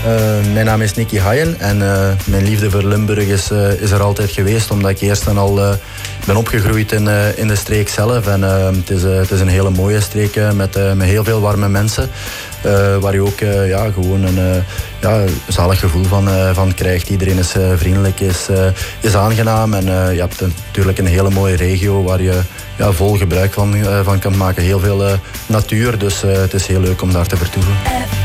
Mijn naam is Nicky Haaien en mijn liefde voor Limburg is er altijd geweest, omdat ik eerst en al ben opgegroeid in de streek zelf. En het is een hele mooie streek met heel veel warme mensen, waar je ook gewoon een zalig gevoel van krijgt. Iedereen is vriendelijk, is aangenaam en je hebt natuurlijk een hele mooie regio waar je vol gebruik van kan maken. Heel veel natuur, dus het is heel leuk om daar te vertoeven.